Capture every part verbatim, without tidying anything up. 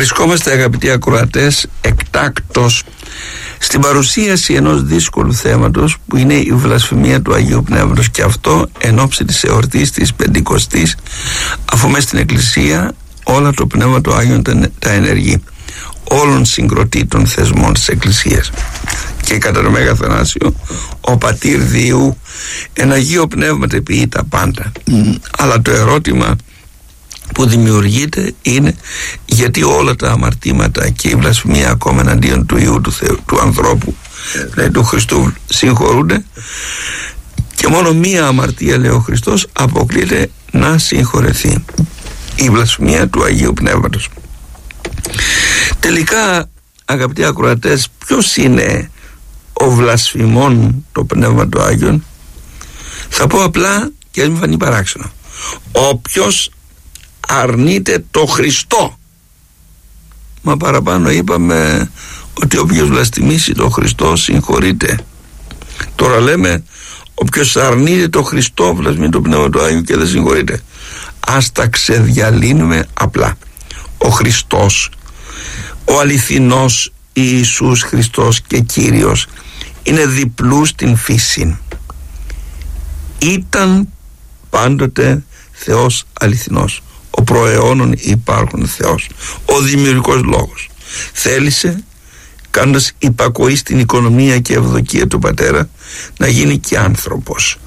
Βρισκόμαστε, αγαπητοί ακροατές, εκτάκτως στην παρουσίαση ενός δύσκολου θέματος που είναι η βλασφημία του Αγίου Πνεύματος, και αυτό εν ώψη της εορτής της Πεντηκοστής, αφού μες στην Εκκλησία όλα το Πνεύμα του Άγιον τα ενεργεί, όλων συγκροτήτων θεσμών της Εκκλησίας. Και κατά το Μέγα Αθανάσιο ο Πατήρ Διού εν Αγίο Πνεύματι ποιεί τα πάντα. Mm. Αλλά το ερώτημα που δημιουργείται είναι γιατί όλα τα αμαρτήματα και η βλασφημία ακόμα εναντίον του Υιού του, Θεού, του ανθρώπου, δηλαδή του Χριστού, συγχωρούνται, και μόνο μία αμαρτία, λέει ο Χριστός, αποκλείται να συγχωρεθεί: η βλασφημία του Αγίου Πνεύματος. Τελικά, αγαπητοί ακροατές, ποιος είναι ο βλασφημών το Πνεύμα του Άγιον? Θα πω απλά και ας μην φανεί παράξενο: όποιος αρνείται το Χριστό. Μα παραπάνω είπαμε ότι όποιος βλαστημίσει το Χριστό συγχωρείται. Τώρα λέμε όποιος αρνείται το Χριστό βλασφημεί το Πνεύμα του Άγιου και δεν συγχωρείται. Ας τα ξεδιαλύνουμε απλά. Ο Χριστός, ο αληθινός Ιησούς Χριστός και Κύριος, είναι διπλού στην φύση. Ήταν πάντοτε Θεός αληθινός, ο προαιώνων υπάρχον Θεός, ο δημιουργικός λόγος. Θέλησε, κάνοντας υπακοή στην οικονομία και ευδοκία του Πατέρα, να γίνει και άνθρωπος.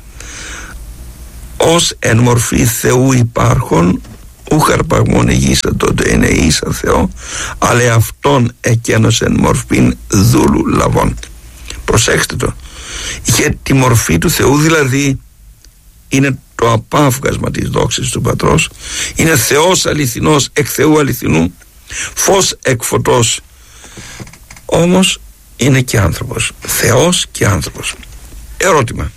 Ως εν μορφή Θεού υπάρχον, ούχ αρπαγμόν εγίσα τότε είναι ίσα Θεό, αλλά αυτόν εκένωσε εν μορφήν δούλου λαβών. Προσέξτε το, είχε τη μορφή του Θεού, δηλαδή είναι το απάφγασμα της δόξης του Πατρός, είναι Θεός αληθινός εκ Θεού αληθινού, φως εκ φωτός, όμως είναι και άνθρωπος, Θεός και άνθρωπος. Ερώτημα: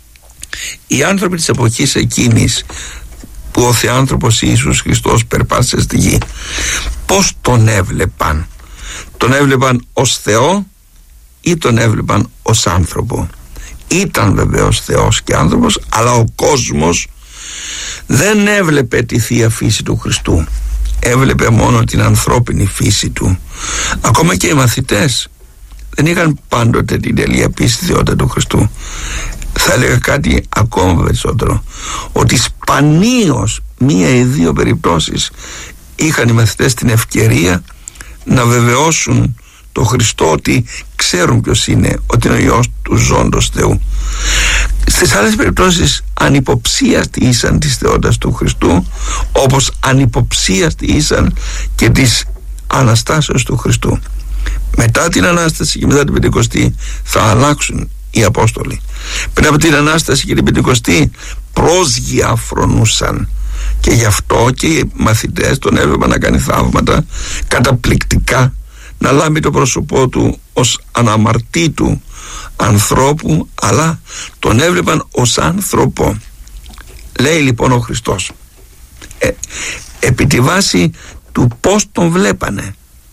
οι άνθρωποι της εποχής εκείνης που ο Θεάνθρωπος Ιησούς Χριστός περπάτησε στη γη, πώς τον έβλεπαν? Τον έβλεπαν ως Θεό ή τον έβλεπαν ως άνθρωπο? Ήταν βεβαίως Θεός και άνθρωπος, αλλά ο κόσμος δεν έβλεπε τη Θεία Φύση του Χριστού, έβλεπε μόνο την ανθρώπινη φύση του. Ακόμα και οι μαθητές δεν είχαν πάντοτε την τελεία πίστη στη θεότητα του Χριστού. Θα έλεγα κάτι ακόμα περισσότερο, ότι σπανίως μία ή δύο περιπτώσεις είχαν οι μαθητές την ευκαιρία να βεβαιώσουν το Χριστό ότι ξέρουν ποιος είναι, ότι είναι ο Υιός του ζώντος Θεού. Στις άλλες περιπτώσεις ανυποψίαστοι ήσαν της θεότητας του Χριστού, όπως ανυποψίαστοι ήσαν και της Αναστάσεως του Χριστού. Μετά την Ανάσταση και μετά την Πεντηκοστή θα αλλάξουν οι Απόστολοι. Πριν από την Ανάσταση και την Πεντηκοστή πρόσγεια φρονούσαν, και γι' αυτό και οι μαθητές τον έβλεπαν να κάνει θαύματα καταπληκτικά, να λάμπει το πρόσωπό του ως αναμαρτήτου ανθρώπου, αλλά τον έβλεπαν ως άνθρωπο. Λέει λοιπόν ο Χριστός, ε, επί τη βάση του πώς τον βλέπανε,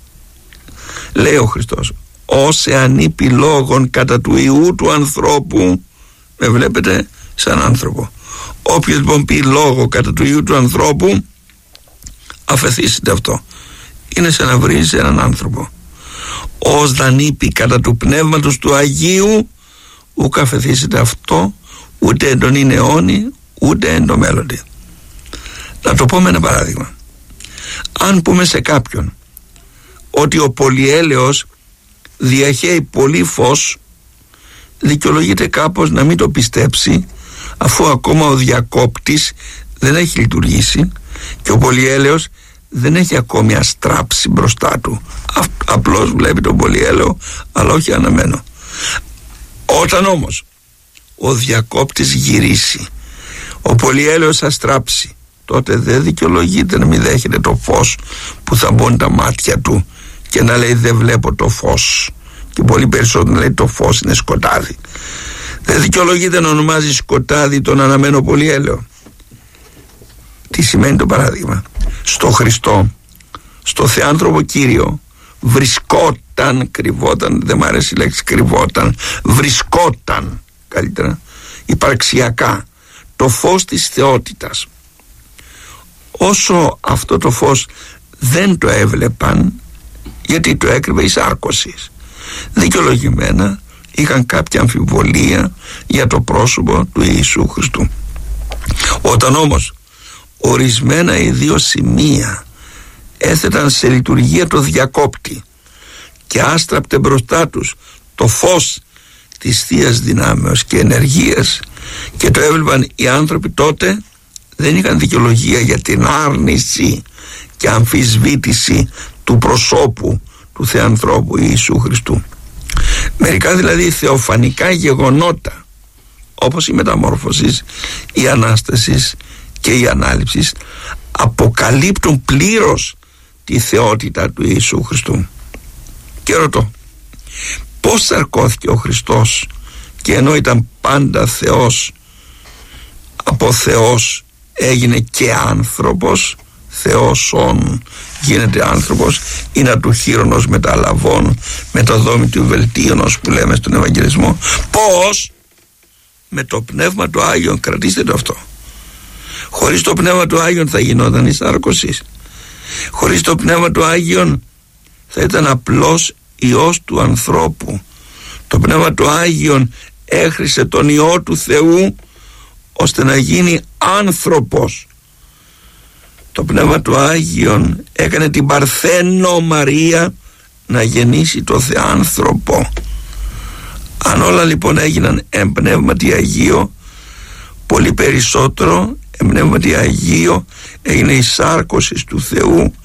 λέει ο Χριστός: ως εάν είπε λόγων κατά του Υιού του ανθρώπου, με βλέπετε σαν άνθρωπο. Όποιος λοιπόν πει λόγο κατά του Υιού του ανθρώπου, αφεθήσετε αυτό. Είναι σαν να βρεις έναν άνθρωπο. Ως δαν είπε κατά του Πνεύματος του Αγίου, ουκ αφεθήσετε αυτό, ούτε εν τον είναι αιώνι, ούτε εν το μέλλοντι. Να το πω με ένα παράδειγμα. Αν πούμε σε κάποιον ότι ο πολυέλεος διαχέει πολύ φως, δικαιολογείται κάπως να μην το πιστέψει, αφού ακόμα ο διακόπτης δεν έχει λειτουργήσει και ο πολυέλεος δεν έχει ακόμη αστράψει μπροστά του. Α, απλώς βλέπει τον πολυέλαιο, αλλά όχι αναμένο. Όταν όμως ο διακόπτης γυρίσει, ο πολυέλαιος αστράψει, τότε δεν δικαιολογείται να μην δέχεται το φως που θα μπουν τα μάτια του και να λέει δεν βλέπω το φως, και πολύ περισσότερο να λέει το φως είναι σκοτάδι. Δεν δικαιολογείται να ονομάζει σκοτάδι τον αναμένο πολυέλαιο. Τι σημαίνει το παράδειγμα? Στο Χριστό, στο Θεάνθρωπο Κύριο, βρισκόταν, κρυβόταν, δεν μ' αρέσει η λέξη κρυβόταν, βρισκόταν καλύτερα, υπαρξιακά, το φως της θεότητας. Όσο αυτό το φως δεν το έβλεπαν, γιατί το έκρυβε η σάρκωσης. Δικαιολογημένα είχαν κάποια αμφιβολία για το πρόσωπο του Ιησού Χριστού. Όταν όμως ορισμένα οι δύο σημεία έθεταν σε λειτουργία το διακόπτη και άστραπτε μπροστά τους το φως της Θείας Δυνάμεως και ενεργείας και το έβλεπαν οι άνθρωποι, τότε δεν είχαν δικαιολογία για την άρνηση και αμφισβήτηση του προσώπου του Θεανθρώπου Ιησού Χριστού. Μερικά δηλαδή θεοφανικά γεγονότα, όπως η μεταμόρφωση, η Ανάσταση και η Ανάληψη, αποκαλύπτουν πλήρως τη θεότητα του Ιησού Χριστού. Και ρωτώ, πώς σαρκώθηκε ο Χριστός και ενώ ήταν πάντα Θεός, από Θεός έγινε και άνθρωπος? Θεός όν γίνεται άνθρωπος, ή να του χείρονος μεταλαβών, με το δόμη του βελτίωνος που λέμε στον Ευαγγελισμό. Πώς? Με το Πνεύμα του Άγιον. Κρατήστε το αυτό. Χωρίς το Πνεύμα του Άγιον θα γινόταν η σάρκωση. Χωρίς το Πνεύμα του Άγιον θα ήταν απλός Υιός του ανθρώπου. Το Πνεύμα του Άγιον έχρισε τον Υιό του Θεού ώστε να γίνει άνθρωπος. Το Πνεύμα του Άγιον έκανε την Παρθένο Μαρία να γεννήσει το Θεάνθρωπο. Αν όλα λοιπόν έγιναν εν Πνεύματι Αγίο, πολύ περισσότερο εν Πνεύματι Αγίο έγινε η σάρκωση του Θεού